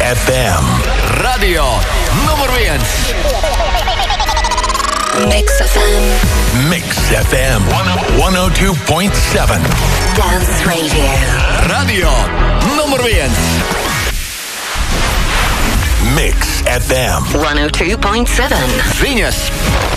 FM. Radio numur 1. Mix FM. Mix FM 102.7. Dance Radio. Radio numur 1. Mix FM 102.7. Ziņas.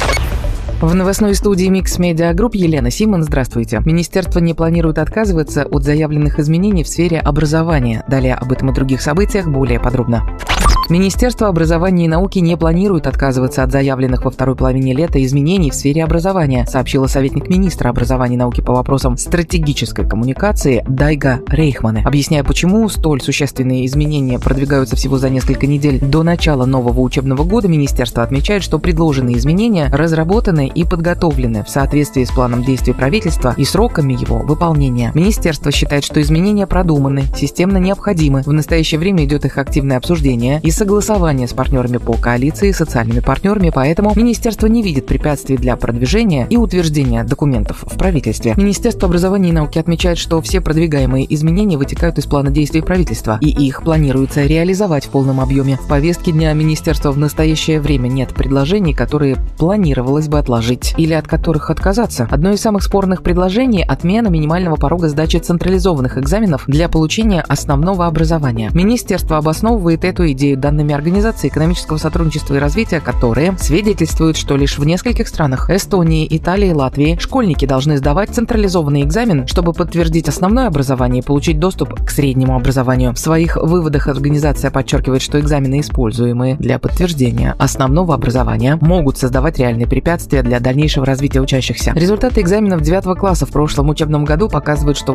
В новостной студии Mix Media Group Елена Симон. Здравствуйте. Министерство не планирует отказываться от заявленных изменений в сфере образования. Далее об этом и других событиях более подробно. Министерство образования и науки не планирует отказываться от заявленных во второй половине лета изменений в сфере образования, сообщила советник министра образования и науки по вопросам стратегической коммуникации Дайга Рейхмане. Объясняя, почему столь существенные изменения продвигаются всего за несколько недель до начала нового учебного года, министерство отмечает, что предложенные изменения разработаны и подготовлены в соответствии с планом действий правительства и сроками его выполнения. Министерство считает, что изменения продуманы, системно необходимы. В настоящее время идет их активное обсуждение и согласование с партнерами по коалиции и социальными партнерами, поэтому министерство не видит препятствий для продвижения и утверждения документов в правительстве. Министерство образования и науки отмечает, что все продвигаемые изменения вытекают из плана действий правительства, и их планируется реализовать в полном объеме. В повестке дня министерства в настоящее время нет предложений, которые планировалось бы отложить или от которых отказаться. Одно из самых спорных предложений – отмена минимального порога сдачи централизованных экзаменов для получения основного образования. Министерство обосновывает эту идею данными Организации экономического сотрудничества и развития, которые свидетельствуют, что лишь в нескольких странах – Эстонии, Италии, Латвии – школьники должны сдавать централизованный экзамен, чтобы подтвердить основное образование и получить доступ к среднему образованию. В своих выводах организация подчеркивает, что экзамены, используемые для подтверждения основного образования, могут создавать реальные препятствия для дальнейшего развития учащихся. Результаты экзаменов 9 класса в прошлом учебном году показывают, что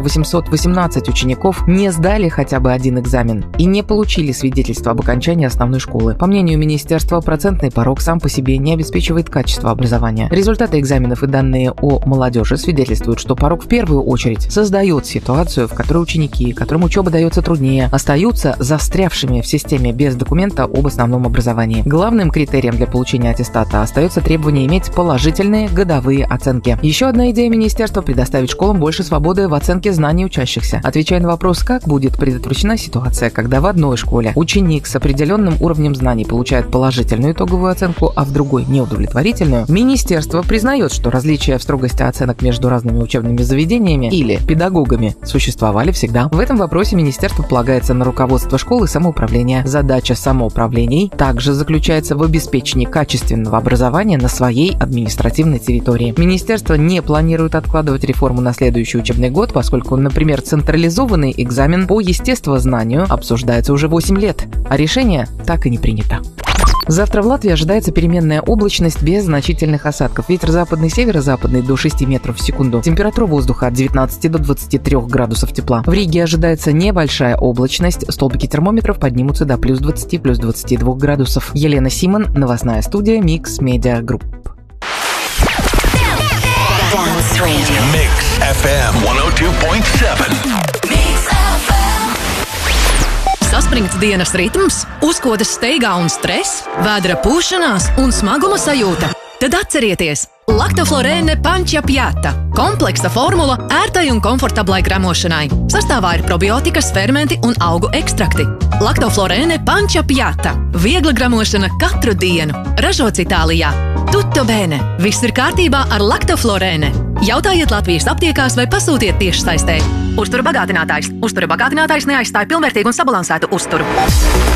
818 учеников не сдали хотя бы один экзамен и не получили свидетельство об окончании основной школы. По мнению министерства, процентный порог сам по себе не обеспечивает качество образования. Результаты экзаменов и данные о молодежи свидетельствуют, что порог в первую очередь создает ситуацию, в которой ученики, которым учеба дается труднее, остаются застрявшими в системе без документа об основном образовании. Главным критерием для получения аттестата остается требование иметь положительные годовые оценки. Еще одна идея министерства – предоставить школам больше свободы в оценке знаний учащихся. Отвечая на вопрос, как будет предотвращена ситуация, когда в одной школе ученик с определенным уровнем знаний получает положительную итоговую оценку, а в другой – неудовлетворительную, министерство признает, что различия в строгости оценок между разными учебными заведениями или педагогами существовали всегда. В этом вопросе министерство полагается на руководство школы и самоуправления. Задача самоуправлений также заключается в обеспечении качественного образования на своей административной территории. Министерство не планирует откладывать реформу на следующий учебный год, поскольку, например, централизованный экзамен по естествознанию обсуждается уже 8 лет, а решение так и не принято. Завтра в Латвии ожидается переменная облачность без значительных осадков. Ветер западный, северо-западный до 6 метров в секунду. Температура воздуха от 19 до 23 градусов тепла. В Риге ожидается небольшая облачность. Столбики термометров поднимутся до плюс 20, плюс 22 градусов. Елена Симон, новостная студия Mix Media Group. Dance Radio. Mix FM 102.7. Saspringts dienas ritms, uzkodas steigā un stress, vēdera pūšanās un smaguma sajūta. Tad atcerieties! Lactoflorēne Pančia Piata – kompleksa formula ērtai un komfortablai gramošanai. Sastāvā ir probiotikas, fermenti un augu ekstrakti. Lactoflorēne Pančia Piata – viegla gramošana katru dienu. Ražots Itālijā. Tutto bene! Viss ir kārtībā ar Lactoflorēne. Jautājiet Latvijas aptiekās vai pasūtiet tiešsaistē. Uzturu bagātinātājs. Uzturu bagātinātājs neaizstāja pilnvērtīgu un sabalansētu uzturu.